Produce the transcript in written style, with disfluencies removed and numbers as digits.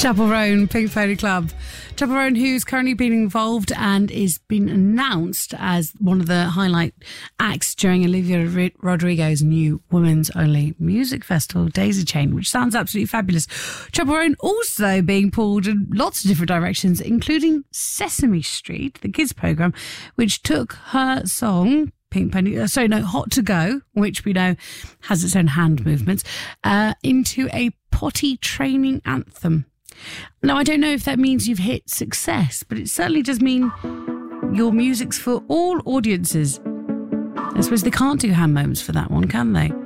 Chapel Roan, Pink Pony Club. Chapel Roan, who's currently been involved and is been announced as one of the highlight acts during Olivia Rodrigo's new Women's Only Music Festival, Daisy Chain, which sounds absolutely fabulous. Chapel Roan also being pulled in lots of different directions, including Sesame Street, the kids programme, which took her song Hot to Go, which we know has its own hand movements, into a potty training anthem. Now, I don't know if that means you've hit success, but it certainly does mean your music's for all audiences. I suppose they can't do hand moments for that one, can they?